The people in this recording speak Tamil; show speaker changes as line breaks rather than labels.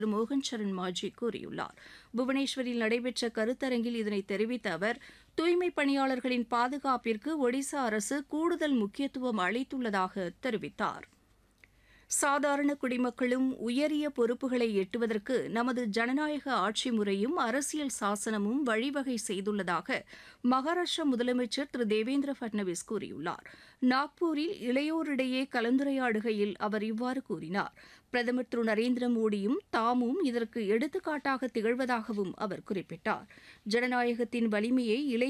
மோகன் சரண் மாஜி கூறியுள்ளார். புவனேஸ்வரில் நடைபெற்ற கருத்தரங்கில் இதனை தெரிவித்த அவர், தூய்மைப் பணியாளர்களின் பாதுகாப்பிற்கு ஒடிசா அரசு கூடுதல் முக்கியத்துவம் அளித்துள்ளதாக தெரிவித்தார். சாதாரண குடிமக்களும் உயரிய பொறுப்புகளை எட்டுவதற்கு நமது ஜனநாயக ஆட்சி முறையும் அரசியல் சாசனமும் வழிவகை செய்துள்ளதாக மகாராஷ்டிர முதலமைச்சர் திரு தேவேந்திர பட்னவிஸ் கூறியுள்ளார். நாக்பூரில் இளையோரிடையே கலந்துரையாடுகையில் அவர் இவ்வாறு கூறினார். பிரதமர் திரு நரேந்திர மோடியும் தாமும் இதற்கு எடுத்துக்காட்டாக திகழ்வதாகவும் அவர் குறிப்பிட்டார். ஜனநாயகத்தின் வலிமையை